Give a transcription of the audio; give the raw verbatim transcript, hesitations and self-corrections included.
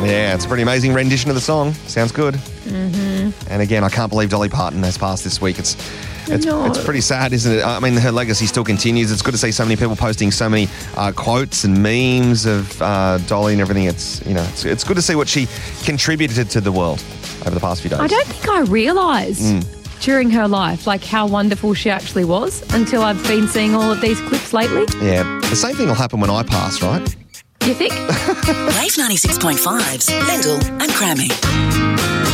Yeah, it's a pretty amazing rendition of the song. Sounds good. Mm-hmm. And again, I can't believe Dolly Parton has passed this week. It's it's, No. it's pretty sad, isn't it? I mean, her legacy still continues. It's good to see so many people posting so many uh, quotes and memes of uh, Dolly and everything. It's, you know, it's, it's good to see what she contributed to the world over the past few days. I don't think I realised Mm. during her life, like, how wonderful she actually was until I've been seeing all of these clips lately. Yeah, the same thing will happen when I pass, right? You think? Wave ninety-six point five's Lyndall and Grammy.